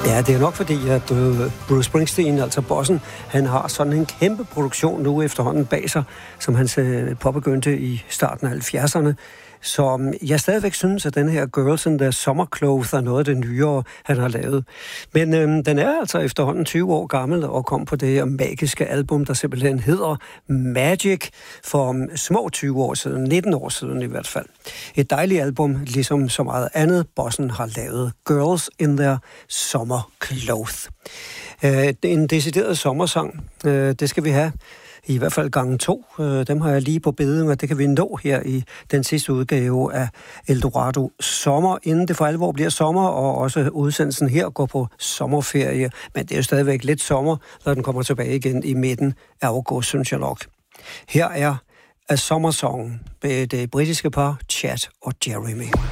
Ja, det er nok fordi, at Bruce Springsteen, altså bossen, han har sådan en kæmpe produktion nu efterhånden bag sig, som han påbegyndte i starten af 70'erne. Så jeg stadigvæk synes, at den her Girls in the Summer Clothes er noget af det nyere, han har lavet. Men den er altså efterhånden 20 år gammel og kom på det her magiske album, der simpelthen hedder Magic, for små 20 år siden, 19 år siden i hvert fald. Et dejligt album, ligesom så meget andet, bossen har lavet. Girls in the Summer Clothes. En decideret sommersang, det skal vi have. I hvert fald gange 2. Dem har jeg lige på beding, og det kan vi nå her i den sidste udgave af Eldorado Sommer, inden det for alvor bliver sommer, og også udsendelsen her går på sommerferie. Men det er jo stadigvæk lidt sommer, når den kommer tilbage igen i midten af august, synes jeg nok. Her er A Summer Song med det britiske par Chad og Jeremy.